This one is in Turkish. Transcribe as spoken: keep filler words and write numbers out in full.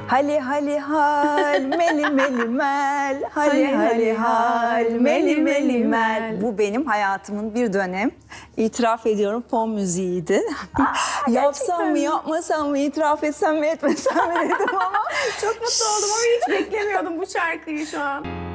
Hali hali hal, meli meli mel, hali hali hal, meli meli mel. Bu benim hayatımın bir dönem, itiraf ediyorum, fon müziğiydi. Yapsam mı, yapmasam mı, itiraf etsem mi, etmesem mi dedim ama Çok mutlu oldum ama hiç beklemiyordum bu şarkıyı şu an.